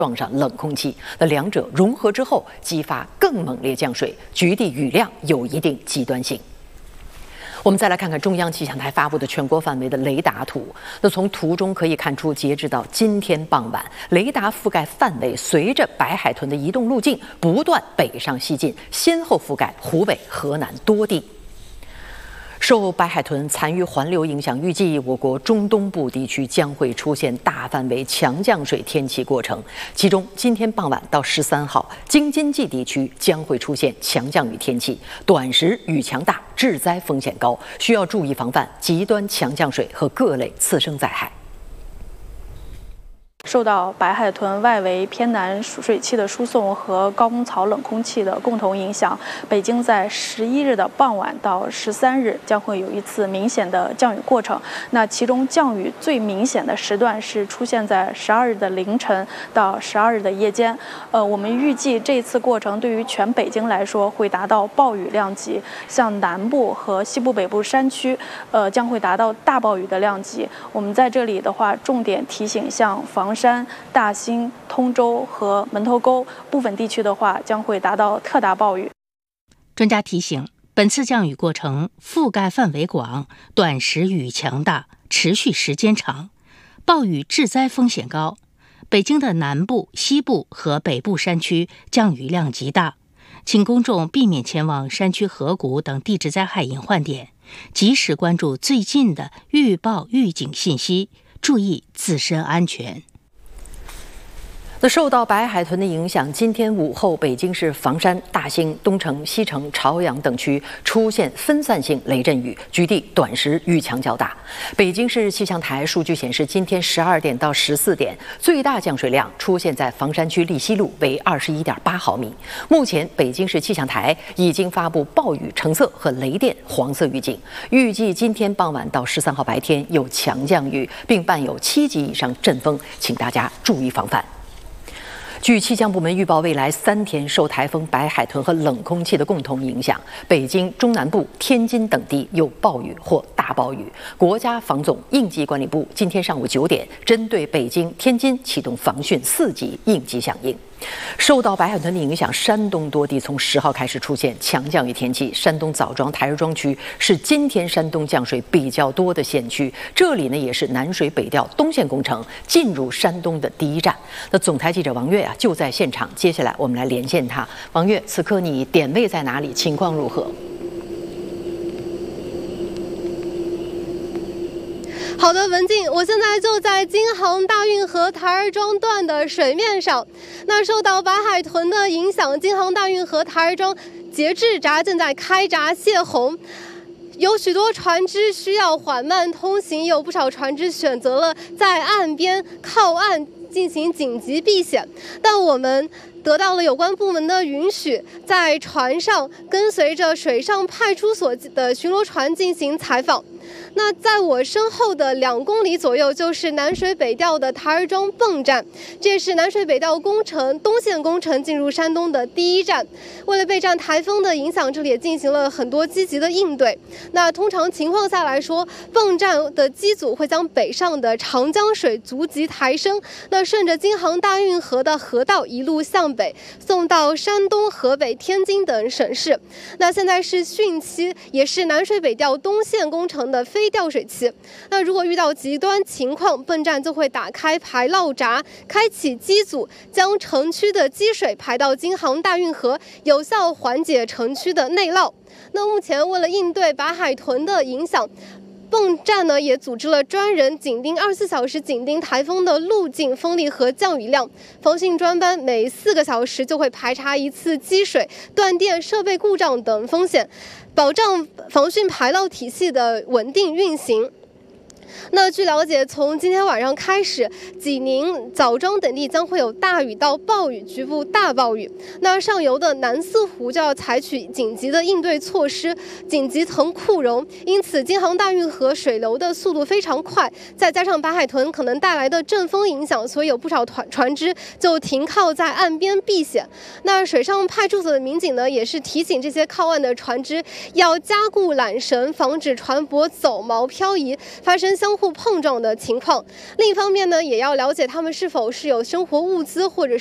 撞上冷空气，那两者融合之后，激发更猛烈降水，局地雨量有一定极端性。我们再来看看中央气象台发布的全国范围的雷达图。那从图中可以看出，截止到今天傍晚，雷达覆盖范围随着白海豚的移动路径不断北上西进，先后覆盖湖北、河南多地。受白海豚残余环流影响，预计我国中东部地区将会出现大范围强降水天气过程。其中，今天傍晚到13号，京津冀地区将会出现强降雨天气，短时雨强大，致灾风险高，需要注意防范极端强降水和各类次生灾害。 受到白海豚外围偏南水汽的输送和高空槽冷空气的共同影响，北京在11日的傍晚到13日将会有一次明显的降雨过程。那其中降雨最明显的时段是出现在12日的凌晨到12日的夜间。我们预计这次过程对于全北京来说会达到暴雨量级，像南部和西部北部山区，将会达到大暴雨的量级。我们在这里的话，重点提醒像房山、大兴、通州和门头沟部分地区的话，将会达到特大暴雨。 专家提醒，本次降雨过程覆盖范围广，短时雨强大，持续时间长，暴雨致灾风险高。北京的南部、西部和北部山区降雨量极大，请公众避免前往山区河谷等地质灾害隐患点，及时关注最近的预报预警信息，注意自身安全。 那受到白海豚的影响，今天午后，北京市房山、大兴、东城、西城、朝阳等区出现分散性雷阵雨，局地短时雨强较大。北京市气象台数据显示，今天12点到14点，最大降水量出现在房山区利西路，为21.8毫米。目前，北京市气象台已经发布暴雨橙色和雷电黄色预警，预计今天傍晚到13号白天有强降雨，并伴有7级以上阵风，请大家注意防范。据气象部门预报，未来3天受台风白海豚和冷空气的共同影响，北京、中南部、天津等地有暴雨或大暴雨。国家防总应急管理部今天上午9点，针对北京、天津启动防汛4级应急响应。受到白海豚的影响，山东多地从10号开始出现强降雨天气。山东枣庄、台儿庄区是今天山东降水比较多的县区，这里呢也是南水北调东线工程进入山东的第一站。那总台记者王悦就在现场，接下来我们来连线他。王悦，此刻你点位在哪里？情况如何？ 好的，文静，我现在就在京杭大运河台儿庄段的水面上。那受到白海豚的影响，京杭大运河台儿庄节制闸正在开闸泄洪。有许多船只需要缓慢通行，有不少船只选择了在岸边靠岸进行紧急避险。但我们得到了有关部门的允许，在船上跟随着水上派出所的巡逻船进行采访。那在我身后的2公里左右，就是南水北调的台儿庄泵站，这是南水北调工程东线工程进入山东的第一站。为了备战台风的影响，这里也进行了很多积极的应对。那通常情况下来说，泵站的机组会将北上的长江水逐级抬升，那顺着京杭大运河的河道一路向北，送到山东、河北、天津等省市。那现在是汛期，也是南水北调东线工程的非调水期。那如果遇到极端情况，泵站就会打开排涝闸，开启机组，将城区的积水排到京杭大运河，有效缓解城区的内涝。那目前为了应对白海豚的影响，泵站呢也组织了专人紧盯24小时紧盯台风的路径、风力和降雨量。防汛专班每4个小时就会排查1次积水、断电、设备故障等风险，保障防汛排涝体系的稳定运行。那据了解，从今天晚上开始，济宁、枣庄等地将会有大雨到暴雨，局部大暴雨。那上游的南四湖就要采取紧急的应对措施，紧急腾库容。因此，京杭大运河水流的速度非常快，再加上白海豚可能带来的阵风影响，所以有不少船只就停靠在岸边避险。那水上派出所的民警呢，也是提醒这些靠岸的船只要加固缆绳，防止船舶走锚漂移，发生相互碰撞的情况。另一方面呢，也要了解他们是否是有生活物资或者